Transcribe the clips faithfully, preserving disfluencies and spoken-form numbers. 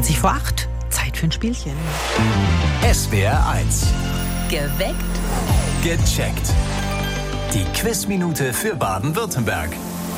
zwanzig vor acht. Zeit für ein Spielchen. S W R eins. Geweckt. Gecheckt. Die Quizminute für Baden-Württemberg.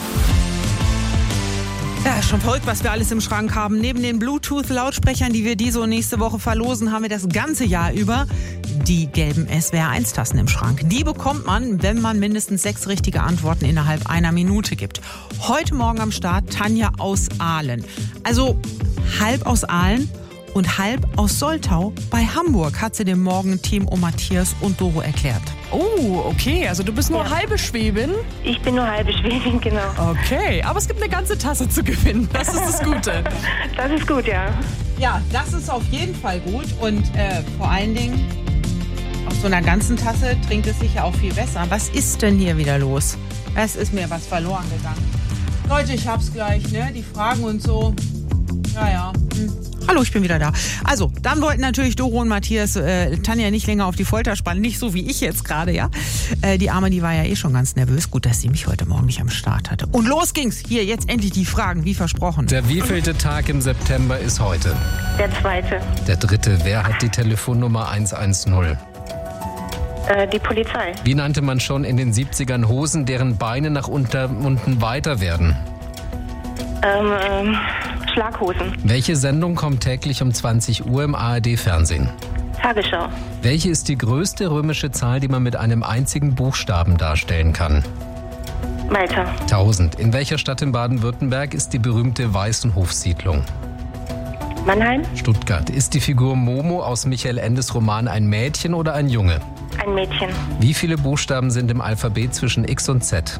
Ja, ist schon verrückt, was wir alles im Schrank haben. Neben den Bluetooth-Lautsprechern, die wir diese und nächste Woche verlosen, haben wir das ganze Jahr über die gelben S W R eins Tassen im Schrank. Die bekommt man, wenn man mindestens sechs richtige Antworten innerhalb einer Minute gibt. Heute Morgen am Start Tanja aus Ahlen. Also halb aus Ahlen und halb aus Soltau bei Hamburg, hat sie dem Morgenteam um Matthias und Doro erklärt. Oh, okay, also du bist nur Ja. halbe Schwäbin. Ich bin nur halbe Schwäbin, genau. Okay, aber es gibt eine ganze Tasse zu gewinnen. Das ist das Gute. Das ist gut, ja. Ja, das ist auf jeden Fall gut und äh, vor allen Dingen aus so einer ganzen Tasse trinkt es sich ja auch viel besser. Was ist denn hier wieder los? Es ist mir was verloren gegangen. Leute, ich hab's gleich, ne? Die Fragen und so. Ja, ja. Hm. Hallo, ich bin wieder da. Also, dann wollten natürlich Doro und Matthias äh, Tanja nicht länger auf die Folter spannen. Nicht so wie ich jetzt gerade, ja. Äh, die Arme, die war ja eh schon ganz nervös. Gut, dass sie mich heute Morgen nicht am Start hatte. Und los ging's. Hier, jetzt endlich die Fragen, wie versprochen. Der wievielte Tag im September ist heute? Der zweite. Der dritte. Wer hat die Telefonnummer eins eins null? Äh, die Polizei. Wie nannte man schon in den siebzigern Hosen, deren Beine nach unter, unten weiter werden? Ähm, ähm, Schlaghosen. Welche Sendung kommt täglich um zwanzig Uhr im A R D-Fernsehen? Tagesschau. Welche ist die größte römische Zahl, die man mit einem einzigen Buchstaben darstellen kann? Malta. tausend. In welcher Stadt in Baden-Württemberg ist die berühmte Weißenhofsiedlung? Mannheim. Stuttgart. Ist die Figur Momo aus Michael Endes Roman ein Mädchen oder ein Junge? Ein Mädchen. Wie viele Buchstaben sind im Alphabet zwischen X und Z?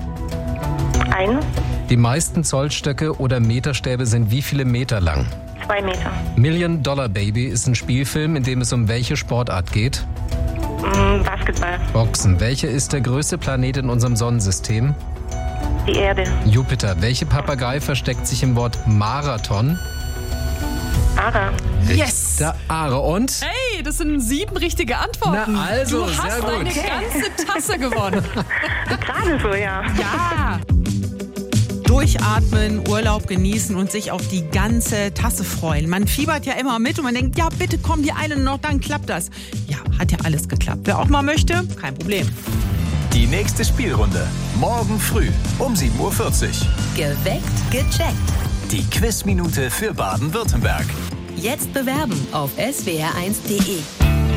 Ein. Die meisten Zollstöcke oder Meterstäbe sind wie viele Meter lang? Zwei Meter. Million Dollar Baby ist ein Spielfilm, in dem es um welche Sportart geht? Mm, Basketball. Boxen. Welcher ist der größte Planet in unserem Sonnensystem? Die Erde. Jupiter. Welche Papagei versteckt sich im Wort Marathon? Ara. Yes! Der Aare. Und? Hey, das sind sieben richtige Antworten. Na also, du hast sehr gut. eine ganze Tasse gewonnen. Gerade so, ja. Ja. Durchatmen, Urlaub genießen und sich auf die ganze Tasse freuen. Man fiebert ja immer mit und man denkt, ja bitte komm die eine noch, dann klappt das. Ja, hat ja alles geklappt. Wer auch mal möchte, kein Problem. Die nächste Spielrunde. Morgen früh um sieben Uhr vierzig. Geweckt. Gecheckt. Die Quizminute für Baden-Württemberg. Jetzt bewerben auf s w r eins punkt d e.